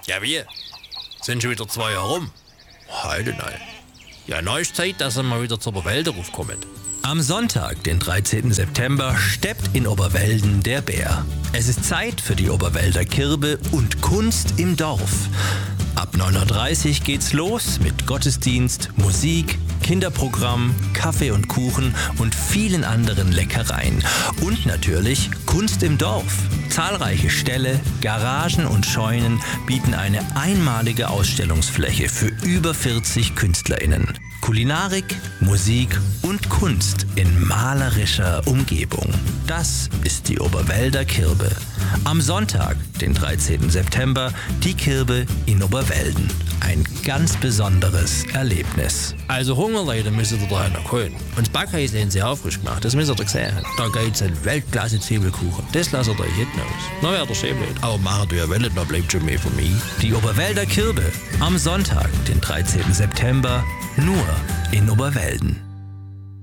Ja, wie? Sind schon wieder 2 Jahre rum? Heute nein. Ja, neues Zeit, dass ihr mal wieder zur Oberwälderuf kommt. Am Sonntag, den 13. September, steppt in Oberwelden der Bär. Es ist Zeit für die Oberwälder Kirbe und Kunst im Dorf. Ab 9:30 Uhr geht's los mit Gottesdienst, Musik, Kinderprogramm, Kaffee und Kuchen und vielen anderen Leckereien. Und natürlich Kunst im Dorf. Zahlreiche Ställe, Garagen und Scheunen bieten eine einmalige Ausstellungsfläche für über 40 KünstlerInnen. Kulinarik, Musik und Kunst in malerischer Umgebung. Das ist die Oberwälder Kirbe. Am Sonntag, den 13. September, die Kirbe in Oberwelden. Ein ganz besonderes Erlebnis. Also Hungerleute müsst ihr da noch holen. Und das Backhaus haben sie auch frisch gemacht, das müsst ihr doch sehen. Da gibt's einen Weltklasse-Zwiebelkuchen. Das lasst ihr euch hinten aus. Na wäre der schön blöd. Aber machen du ja wollt, dann bleibt schon mehr von mir. Die Oberwälder Kirbe. Am Sonntag, den 13. September, nur in Oberwelden.